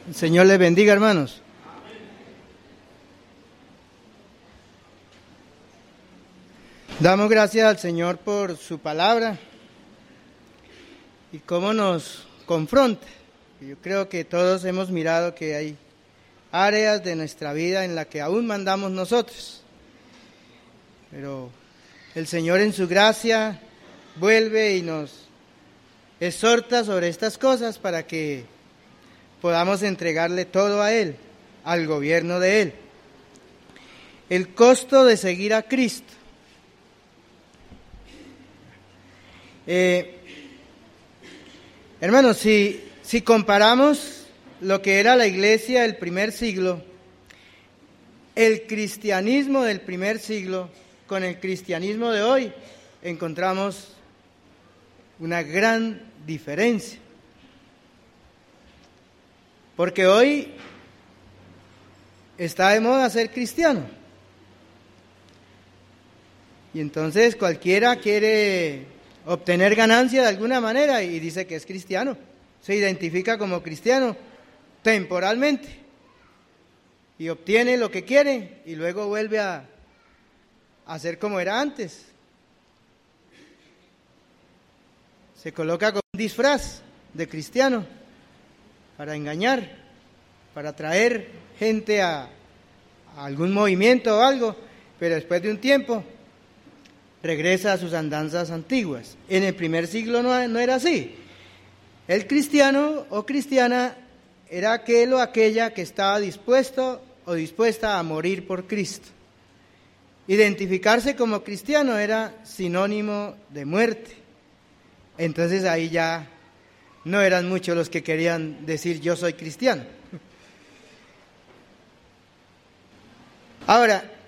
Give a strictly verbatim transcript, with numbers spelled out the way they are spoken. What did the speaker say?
El Señor les bendiga, hermanos. Damos gracias al Señor por su palabra y cómo nos confronta. Yo creo que todos hemos mirado que hay áreas de nuestra vida en las que aún mandamos nosotros, pero el Señor en su gracia vuelve y nos exhorta sobre estas cosas para que podamos entregarle todo a Él, al gobierno de Él. El costo de seguir a Cristo. Eh, hermanos, si, si comparamos lo que era la iglesia del primer siglo, el cristianismo del primer siglo con el cristianismo de hoy, encontramos una gran diferencia. Porque hoy está de moda ser cristiano. Y entonces cualquiera quiere obtener ganancia de alguna manera y dice que es cristiano. Se identifica como cristiano temporalmente y obtiene lo que quiere y luego vuelve a, a ser como era antes. Se coloca con un disfraz de cristiano para engañar, para atraer gente a, a algún movimiento o algo, pero después de un tiempo regresa a sus andanzas antiguas. En el primer siglo no, no era así. El cristiano o cristiana era aquel o aquella que estaba dispuesto o dispuesta a morir por Cristo. Identificarse como cristiano era sinónimo de muerte. Entonces ahí ya no eran muchos los que querían decir yo soy cristiano. Ahora,